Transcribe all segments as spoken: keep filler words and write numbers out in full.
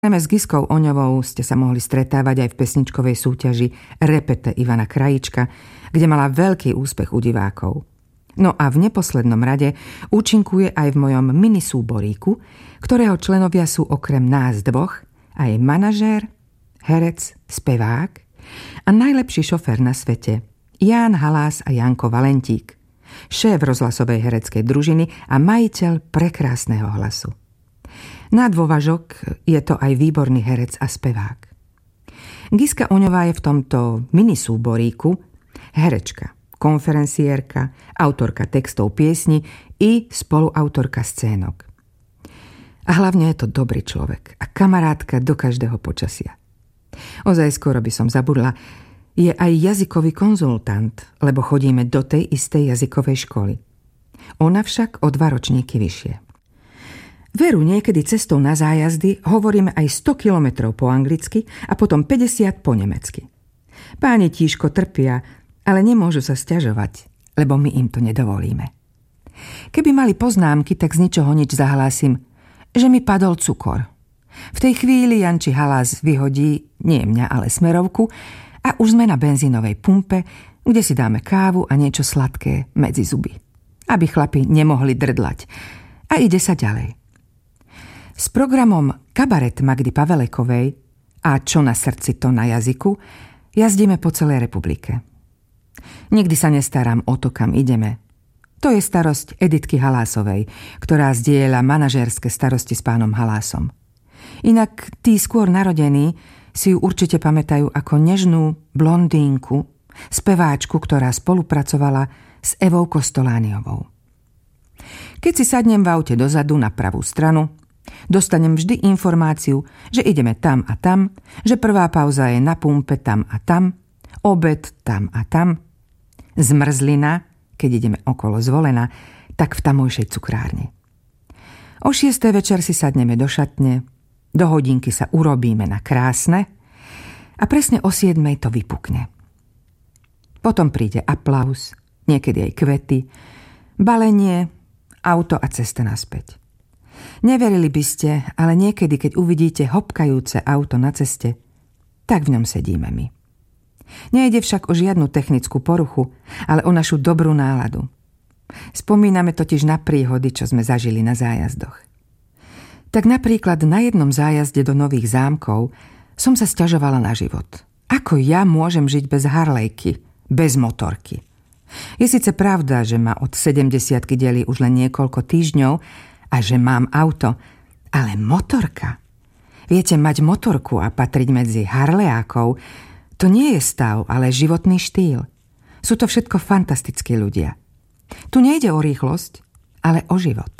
Najmä s Giskou Oňovou ste sa mohli stretávať aj v pesničkovej súťaži Repete Ivana Krajíčka, kde mala veľký úspech u divákov. No a v neposlednom rade účinkuje aj v mojom minisúboríku, ktorého členovia sú okrem nás dvoch aj manažér, herec, spevák a najlepší šofér na svete Ján Halás a Janko Valentík, šéf rozhlasovej hereckej družiny a majiteľ prekrásneho hlasu. Na dôvažok je to aj výborný herec a spevák. Giska Oňová je v tomto minisúboríku herečka, konferenciérka, autorka textov piesni i spoluautorka scénok. A hlavne je to dobrý človek a kamarátka do každého počasia. Ozaj skoro by som zabudla, je aj jazykový konzultant, lebo chodíme do tej istej jazykovej školy. Ona však o dva ročníky vyššie. Veru, niekedy cestou na zájazdy hovoríme aj sto kilometrov po anglicky a potom päťdesiat po nemecky. Páni tížko trpia, ale nemôžu sa sťažovať, lebo my im to nedovolíme. Keby mali poznámky, tak z ničoho nič zahlásim, že mi padol cukor. V tej chvíli Janči Halás vyhodí, nie mňa, ale smerovku a už sme na benzínovej pumpe, kde si dáme kávu a niečo sladké medzi zuby, aby chlapi nemohli drdlať. A ide sa ďalej. S programom Kabaret Magdy Pavelekovej a Čo na srdci, to na jazyku jazdíme po celej republike. Nikdy sa nestarám o to, kam ideme. To je starosť Editky Halásovej, ktorá zdieľa manažérske starosti s pánom Halásom. Inak tí skôr narodení si ju určite pamätajú ako nežnú blondínku, speváčku, ktorá spolupracovala s Evou Kostolániovou. Keď si sadnem v aute dozadu na pravú stranu, dostanem vždy informáciu, že ideme tam a tam, že prvá pauza je na pumpe tam a tam, obed tam a tam, zmrzlina, keď ideme okolo Zvolena, tak v tamojšej cukrárni. O šiestej večer si sadneme do šatne, do hodinky sa urobíme na krásne a presne o siedmej to vypukne. Potom príde aplauz, niekedy aj kvety, balenie, auto a cesta naspäť. Neverili by ste, ale niekedy, keď uvidíte hopkajúce auto na ceste, tak v ňom sedíme my. Nejde však o žiadnu technickú poruchu, ale o našu dobrú náladu. Spomíname totiž na príhody, čo sme zažili na zájazdoch. Tak napríklad na jednom zájazde do Nových Zámkov som sa sťažovala na život. Ako ja môžem žiť bez harlejky, bez motorky? Je síce pravda, že ma od sedemdesiatky delí už len niekoľko týždňov, a že mám auto, ale motorka. Viete, mať motorku a patriť medzi harleákov, to nie je stav, ale životný štýl. Sú to všetko fantastickí ľudia. Tu nejde o rýchlosť, ale o život.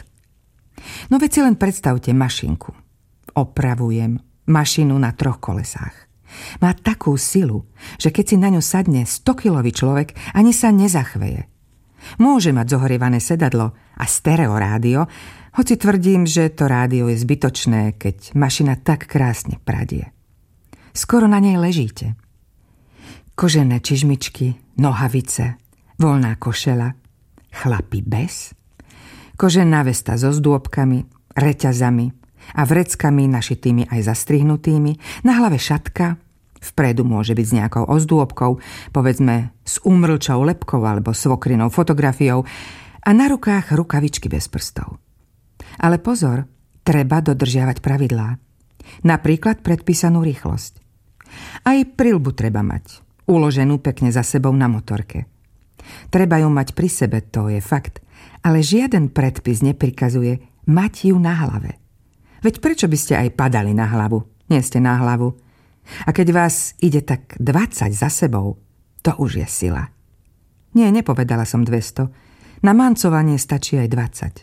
No veď si len predstavte mašinku. Opravujem mašinu na troch kolesách. Má takú silu, že keď si na ňu sadne stokilový človek, ani sa nezachveje. Môže mať zohrievané sedadlo a stereorádio, hoci tvrdím, že to rádio je zbytočné, keď mašina tak krásne pradie. Skoro na nej ležíte. Kožené čižmičky, nohavice, voľná košela, chlapi bez, kožená vesta so zdôbkami, reťazami a vreckami našitými aj zastrihnutými, na hlave šatka, vpredu môže byť s nejakou ozdôbkou, povedzme s umrlčou lebkou alebo svokrinou fotografiou a na rukách rukavičky bez prstov. Ale pozor, treba dodržiavať pravidlá. Napríklad predpísanú rýchlosť. Aj prilbu treba mať, uloženú pekne za sebou na motorke. Treba ju mať pri sebe, to je fakt, ale žiaden predpis neprikazuje mať ju na hlave. Veď prečo by ste aj padali na hlavu? Nie ste na hlavu. A keď vás ide tak dvadsať za sebou, to už je sila. Nie, nepovedala som dvesto. Na mancovanie stačí aj dvadsať.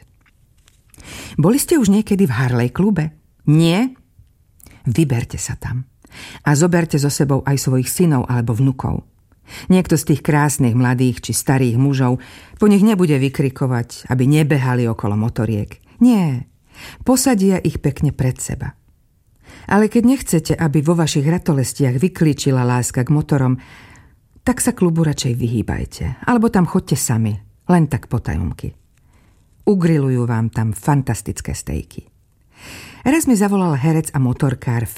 Boli ste už niekedy v Harley klube? Nie? Vyberte sa tam. A zoberte so sebou aj svojich synov alebo vnukov. Niekto z tých krásnych mladých či starých mužov po nich nebude vykrikovať, aby nebehali okolo motoriek. Nie, posadia ich pekne pred seba. Ale keď nechcete, aby vo vašich ratolestiach vyklíčila láska k motorom, tak sa klubu radšej vyhýbajte. Alebo tam chodte sami, len tak potajomky. Ugrilujú vám tam fantastické stejky. Raz mi zavolal herec a motorkár